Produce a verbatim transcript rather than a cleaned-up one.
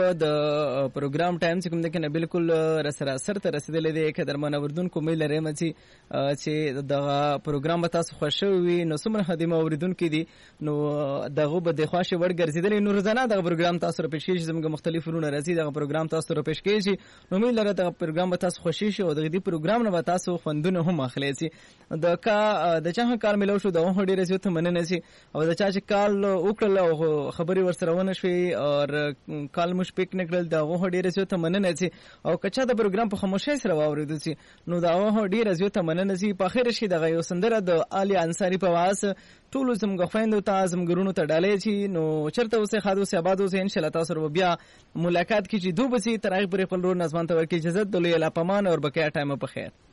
د پروګرام ټایم چې کوم دی کنه بالکل رسره سر ته رسیدلې دی قدرمن اوریدونکو مې لرم چې دغه پروګرام به تاسو خوښوي نو څومره خدمه اوریدونکو دي نو دغه به د خوښ وړ ګرځیدلې نو روزانه دغه پروګرام تاسو را پېښ کیږي زموږ مختلف رونه راځي دغه پروګرام تاسو را پېښ کیږي نو مې لره دغه پروګرام به تاسو خوشی شي او دغه دې پروګرام نه به تاسو خوندونه هم اخلي شي د کا د چا کار ملو شو دغه هډې رسیدو ته مننه شي او د چا چې کال وکړل او خبري ورسره ونه شوي او کال مش پک نکړل دغه هډې رسیدو ته مننه شي او کچا د پروګرام په خاموشۍ سره واوریدل شي نو دغه هډې رسیدو ته مننه شي په اخر شي دغه یو سندره د علي انصاری په واس ټول زموږ خويندو ته زموږ ګرونو ته ډالې شي نو چرته اوسه خادو سه آباد اوسه ان شاء الله تاسو سره بیا ملاقات کیږي دوه بجې تر هغه پورې خپل رور نظم ته ورکړي اجازه د لوی لا پمان او بقیا ټایم په خیر